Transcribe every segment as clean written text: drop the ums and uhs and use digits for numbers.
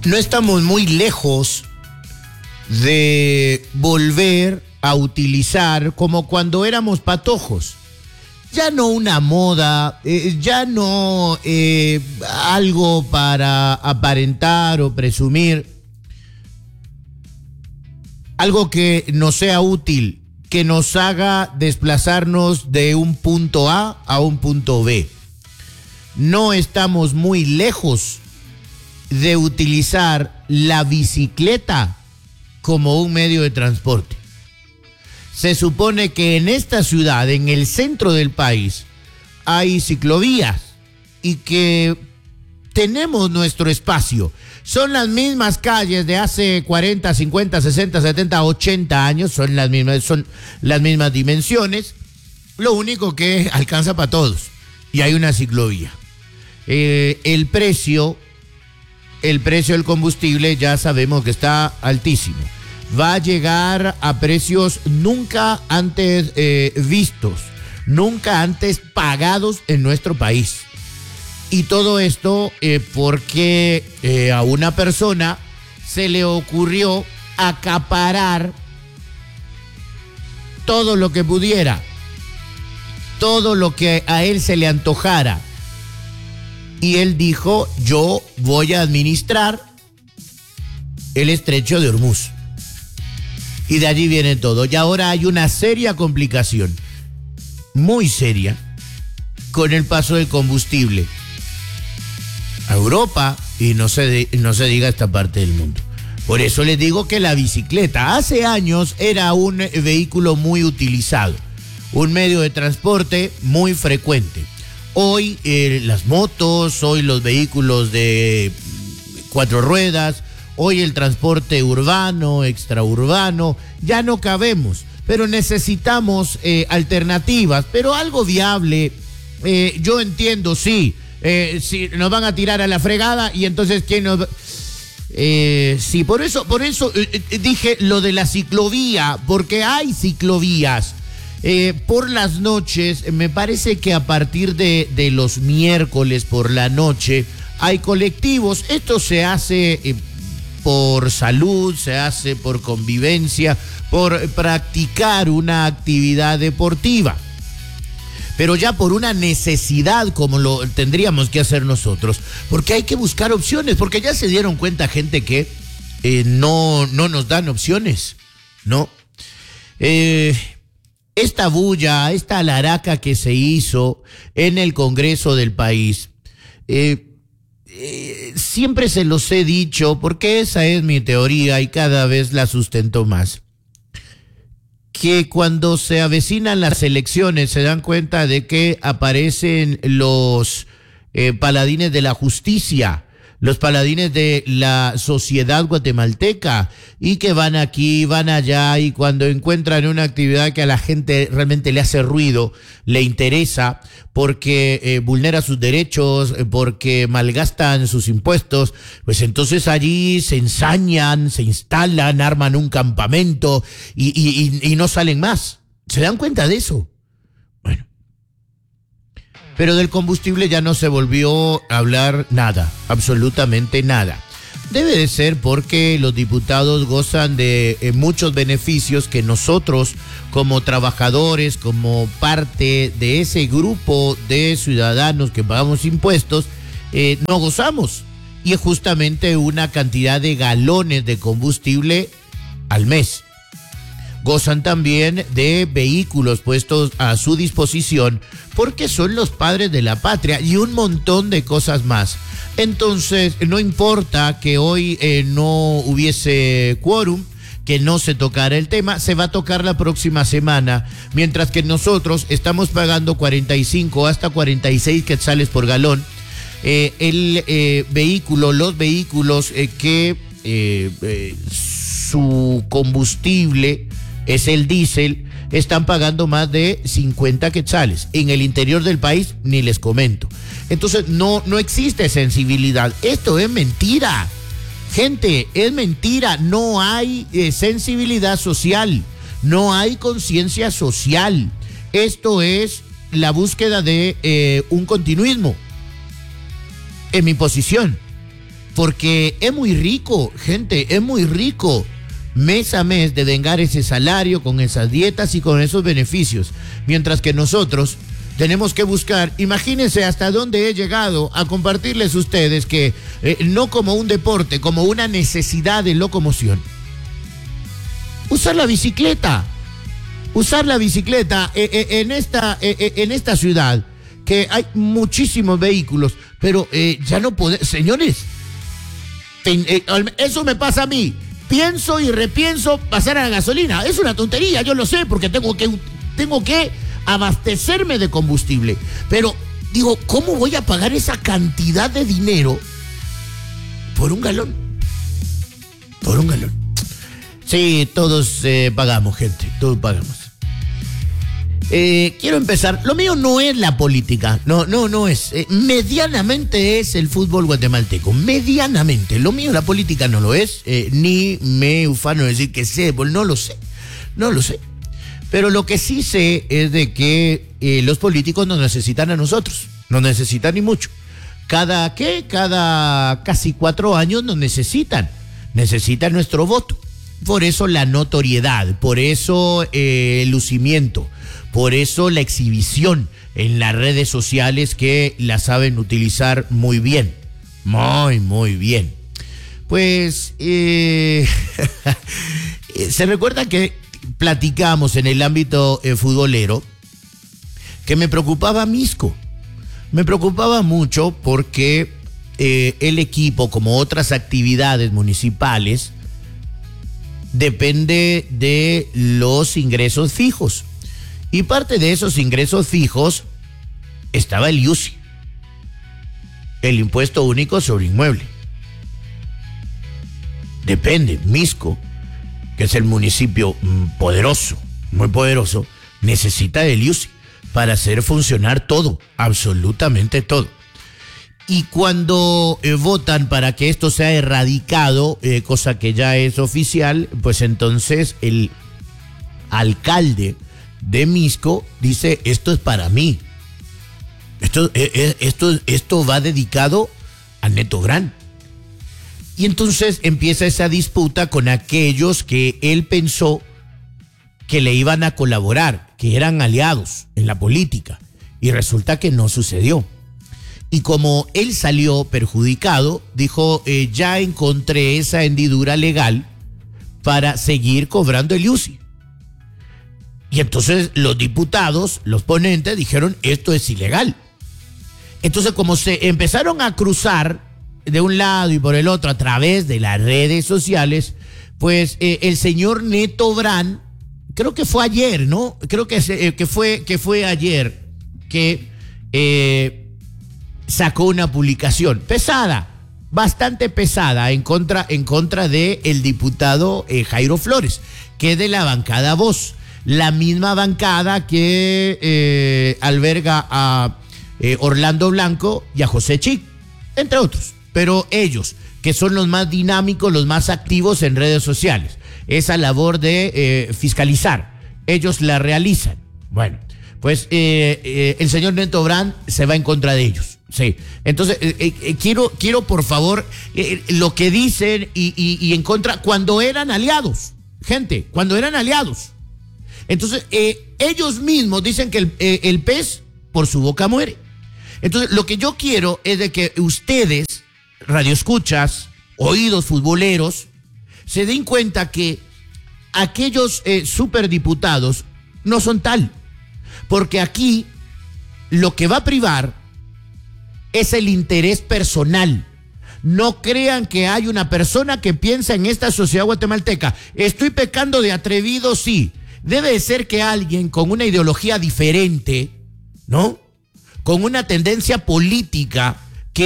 no estamos muy lejos de volver a utilizar como cuando éramos patojos. Ya no una moda, ya no algo para aparentar o presumir, algo que nos sea útil, que nos haga desplazarnos de un punto A a un punto B. No estamos muy lejos de utilizar la bicicleta como un medio de transporte. Se supone que en esta ciudad, en el centro del país, hay ciclovías y que tenemos nuestro espacio. Son las mismas calles de hace 40, 50, 60, 70, 80 años, son las mismas dimensiones. Lo único que alcanza para todos y hay una ciclovía. El precio del combustible ya sabemos que está altísimo. Va a llegar a precios nunca antes vistos, nunca antes pagados en nuestro país. Y todo esto porque a una persona se le ocurrió acaparar todo lo que pudiera, todo lo que a él se le antojara. Y él dijo, yo voy a administrar el estrecho de Hormuz. Y de allí viene todo. Y ahora hay una seria complicación, muy seria, con el paso del combustible a Europa y no se diga esta parte del mundo. Por eso les digo que la bicicleta hace años era un vehículo muy utilizado, un medio de transporte muy frecuente. Hoy las motos, hoy los vehículos de 4 ruedas, hoy el transporte urbano, extraurbano, ya no cabemos, pero necesitamos alternativas, pero algo viable. Yo entiendo, sí, si nos van a tirar a la fregada y entonces ¿quién nos va? Sí, por eso dije lo de la ciclovía, porque hay ciclovías. Por las noches, me parece que a partir de los miércoles por la noche hay colectivos. Esto se hace por salud, se hace por convivencia, por practicar una actividad deportiva. Pero ya por una necesidad como lo tendríamos que hacer nosotros, porque hay que buscar opciones, porque ya se dieron cuenta gente que no nos dan opciones, ¿no? Esta bulla, esta alaraca que se hizo en el Congreso del país, siempre se los he dicho, porque esa es mi teoría y cada vez la sustento más, que cuando se avecinan las elecciones se dan cuenta de que aparecen los paladines de la justicia, los paladines de la sociedad guatemalteca, y que van aquí, van allá, y cuando encuentran una actividad que a la gente realmente le hace ruido, le interesa, porque vulnera sus derechos, porque malgastan sus impuestos, pues entonces allí se ensañan, se instalan, arman un campamento y no salen más. ¿Se dan cuenta de eso? Bueno. Pero del combustible ya no se volvió a hablar nada, absolutamente nada. Debe de ser porque los diputados gozan de muchos beneficios que nosotros, como trabajadores, como parte de ese grupo de ciudadanos que pagamos impuestos, no gozamos. Y es justamente una cantidad de galones de combustible al mes. Gozan también de vehículos puestos a su disposición porque son los padres de la patria y un montón de cosas más. Entonces, no importa que hoy no hubiese quórum, que no se tocara el tema, se va a tocar la próxima semana, mientras que nosotros estamos pagando 45 hasta 46 quetzales por galón. Los vehículos que su combustible es el diésel, están pagando más de 50 quetzales. En el interior del país ni les comento. Entonces no existe sensibilidad. Esto es mentira. Gente, es mentira. No hay sensibilidad social. No hay conciencia social. Esto es la búsqueda de un continuismo. En mi posición. porque es muy rico, gente, es muy rico mes a mes de vengar ese salario con esas dietas y con esos beneficios, mientras que nosotros tenemos que buscar, imagínense hasta dónde he llegado a compartirles a ustedes que no como un deporte, como una necesidad de locomoción. Usar la bicicleta en esta ciudad, que hay muchísimos vehículos, pero ya no podemos, señores, eso me pasa a mí, pienso y repienso pasar a la gasolina, es una tontería, yo lo sé, porque tengo que abastecerme de combustible, pero digo, ¿cómo voy a pagar esa cantidad de dinero por un galón? Sí, todos pagamos, gente, todos pagamos. Quiero empezar, lo mío no es la política, no es, medianamente es el fútbol guatemalteco, medianamente, lo mío la política no lo es, ni me ufano decir que sé, no lo sé, pero lo que sí sé es de que los políticos nos necesitan a nosotros, nos necesitan y mucho, cada casi 4 años nos necesitan nuestro voto, por eso la notoriedad, por eso el lucimiento, por eso la exhibición en las redes sociales que la saben utilizar muy bien, muy bien. Pues se recuerda que platicamos en el ámbito futbolero que me preocupaba Misco. Me preocupaba mucho porque el equipo, como otras actividades municipales, depende de los ingresos fijos. Y parte de esos ingresos fijos estaba el IUSI, el Impuesto Único sobre Inmueble. Depende, Misco, que es el municipio poderoso, muy poderoso, necesita del IUSI para hacer funcionar todo, absolutamente todo. Y cuando votan para que esto sea erradicado, cosa que ya es oficial, pues entonces el alcalde de Misco dice, esto es para mí. Esto va dedicado a Neto Brand. Y entonces empieza esa disputa con aquellos que él pensó que le iban a colaborar, que eran aliados en la política. Y resulta que no sucedió. Y como él salió perjudicado, dijo, ya encontré esa hendidura legal para seguir cobrando el IUSI. Y entonces los diputados, los ponentes, dijeron, esto es ilegal. Entonces, como se empezaron a cruzar de un lado y por el otro a través de las redes sociales, pues el señor Neto Brand, creo que fue ayer, ¿no? Creo que fue ayer que sacó una publicación pesada, bastante pesada, en contra de el diputado Jairo Flores, que es de la bancada Voz. La misma bancada que alberga a Orlando Blanco y a José Chic, entre otros. Pero ellos, que son los más dinámicos, los más activos en redes sociales, esa labor de fiscalizar, ellos la realizan. Bueno, pues el señor Neto Brand se va en contra de ellos. Sí, entonces quiero por favor lo que dicen y en contra, cuando eran aliados, gente, cuando eran aliados. Entonces, ellos mismos dicen que el pez por su boca muere. Entonces, lo que yo quiero es de que ustedes, radioescuchas, oídos futboleros, se den cuenta que aquellos superdiputados no son tal. Porque aquí lo que va a privar es el interés personal. No crean que hay una persona que piensa en esta sociedad guatemalteca. Estoy pecando de atrevido, sí. Debe de ser que alguien con una ideología diferente, ¿no? Con una tendencia política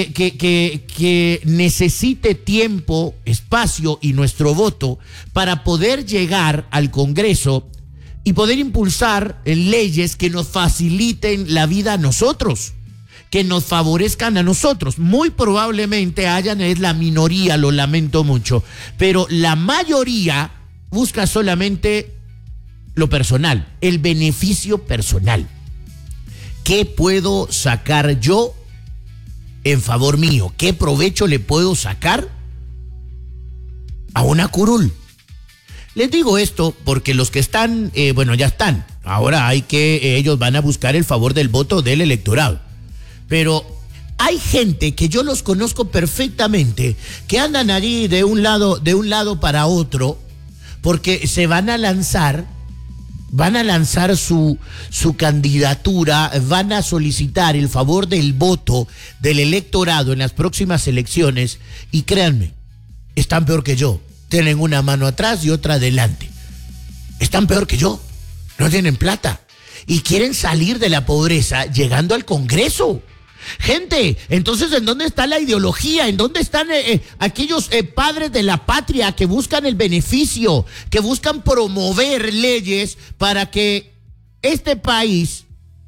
que necesite tiempo, espacio y nuestro voto para poder llegar al Congreso y poder impulsar leyes que nos faciliten la vida a nosotros, que nos favorezcan a nosotros. Muy probablemente es la minoría, lo lamento mucho, pero la mayoría busca solamente lo personal, el beneficio personal. ¿Qué puedo sacar yo en favor mío. ¿Qué provecho le puedo sacar a una curul? Les digo esto porque los que están, ya están. Ahora ellos van a buscar el favor del voto del electorado. Pero hay gente que yo los conozco perfectamente, que andan allí de un lado para otro, porque se van a lanzar su candidatura, van a solicitar el favor del voto del electorado en las próximas elecciones, y créanme, están peor que yo. Tienen una mano atrás y otra adelante. Están peor que yo. No tienen plata. Y quieren salir de la pobreza llegando al Congreso. Gente, entonces, ¿en dónde está la ideología? ¿En dónde están aquellos padres de la patria que buscan el beneficio, que buscan promover leyes para que este país,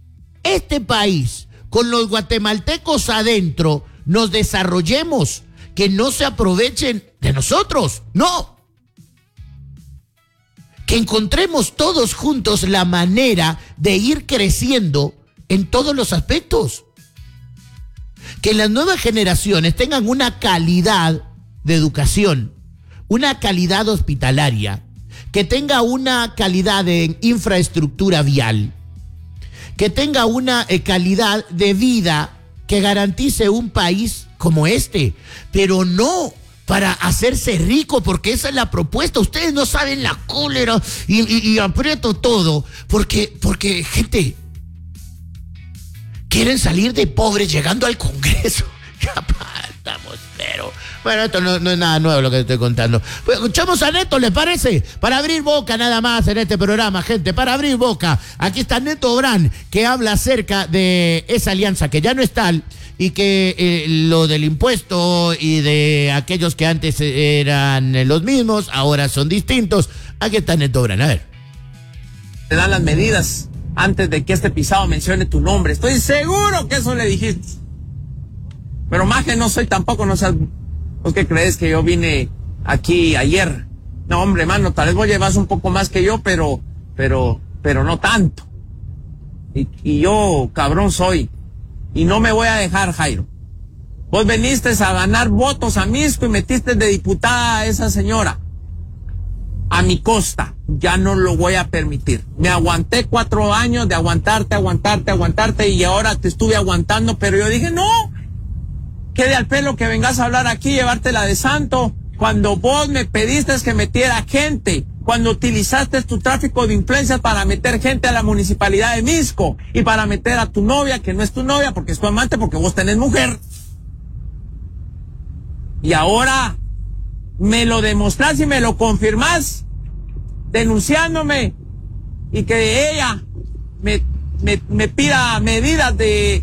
con los guatemaltecos adentro, nos desarrollemos, que no se aprovechen de nosotros? No. Que encontremos todos juntos la manera de ir creciendo en todos los aspectos. Que las nuevas generaciones tengan una calidad de educación, una calidad hospitalaria, que tenga una calidad de infraestructura vial, que tenga una calidad de vida que garantice un país como este, pero no para hacerse rico, porque esa es la propuesta. Ustedes no saben la cólera y aprieto todo, porque gente, quieren salir de pobres llegando al Congreso. Ya estamos, pero bueno, esto no es nada nuevo lo que estoy contando. Pues escuchamos a Neto, ¿les parece? Para abrir boca nada más en este programa, gente, para abrir boca. Aquí está Neto Brand, que habla acerca de esa alianza que ya no es tal, y que lo del impuesto y de aquellos que antes eran los mismos, ahora son distintos. Aquí está Neto Brand, a ver. Te dan las medidas antes de que este pisado mencione tu nombre. Estoy seguro que eso le dijiste. Pero maje no soy tampoco, no seas... ¿Vos qué crees que yo vine aquí ayer? No, hombre, mano, tal vez vos llevas un poco más que yo, pero no tanto. Y yo, cabrón, soy. Y no me voy a dejar, Jairo. Vos veniste a ganar votos a Misco y metiste de diputada a esa señora. A mi costa. Ya no lo voy a permitir. Me aguanté 4 años de aguantarte y ahora te estuve aguantando, pero yo dije, no, quede al pelo que vengas a hablar aquí, llevártela de santo, cuando vos me pediste que metiera gente, cuando utilizaste tu tráfico de influencias para meter gente a la municipalidad de Misco y para meter a tu novia, que no es tu novia porque es tu amante, porque vos tenés mujer. Y ahora me lo demostrás y me lo confirmás denunciándome, y que ella me pida medidas de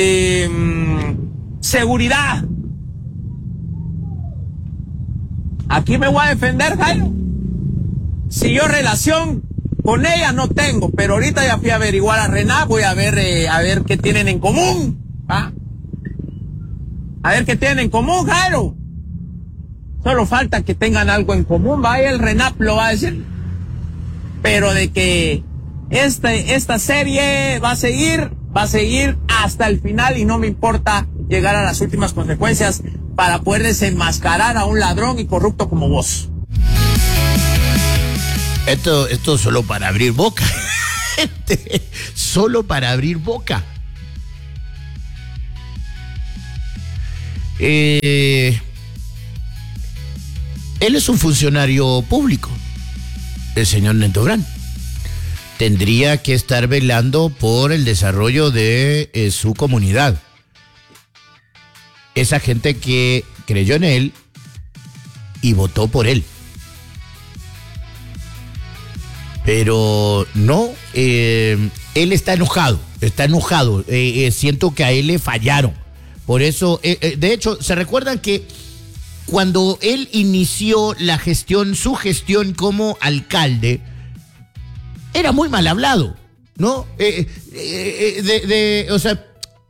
seguridad. Aquí me voy a defender, Jairo. Si yo relación con ella no tengo, pero ahorita ya fui a averiguar a Rená, voy a ver qué tienen en común, ¿ah? A ver qué tienen en común, Jairo. Solo falta que tengan algo en común, vaya, el Renap lo va a decir. Pero de que esta serie va a seguir hasta el final, y no me importa llegar a las últimas consecuencias para poder desenmascarar a un ladrón y corrupto como vos. Esto solo para abrir boca. Solo para abrir boca. Él es un funcionario público, el señor Neto Brand. Tendría que estar velando por el desarrollo de su comunidad. Esa gente que creyó en él y votó por él. Pero no, él está enojado. Siento que a él le fallaron. Por eso, de hecho, ¿se recuerdan que cuando él inició su gestión como alcalde, era muy mal hablado, ¿no? O sea,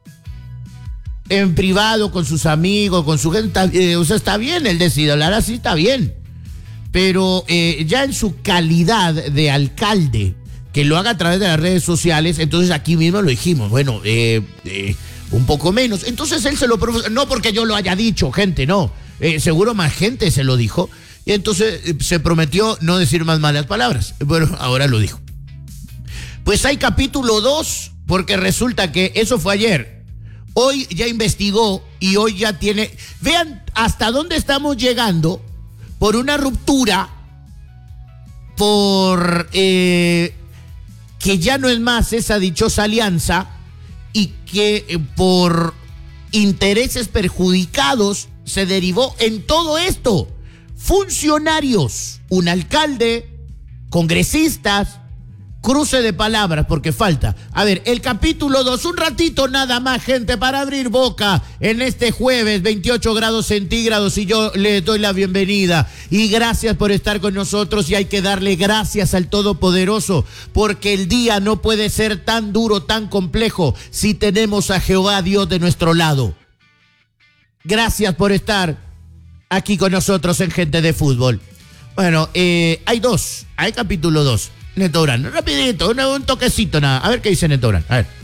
en privado, con sus amigos, con su gente, está bien, él decide hablar así, está bien. Pero ya en su calidad de alcalde, que lo haga a través de las redes sociales, entonces aquí mismo lo dijimos, bueno, un poco menos. Entonces él se lo propuso, no porque yo lo haya dicho, gente, no. Seguro más gente se lo dijo. Y entonces se prometió no decir más malas palabras. Bueno, ahora lo dijo. Pues hay capítulo 2, porque resulta que eso fue ayer. Hoy ya investigó y hoy ya tiene... Vean hasta dónde estamos llegando por una ruptura, por que ya no es más esa dichosa alianza y que por intereses perjudicados se derivó en todo esto. Funcionarios, un alcalde, congresistas, cruce de palabras porque falta. A ver, el capítulo 2, un ratito nada más, gente, para abrir boca en este jueves, 28 grados centígrados, y yo les doy la bienvenida. Y gracias por estar con nosotros, y hay que darle gracias al Todopoderoso, porque el día no puede ser tan duro, tan complejo, si tenemos a Jehová Dios de nuestro lado. Gracias por estar aquí con nosotros en Gente de Fútbol. Bueno, hay capítulo 2. Neto Durán, rapidito, un toquecito nada. A ver qué dice Neto Durán. A ver.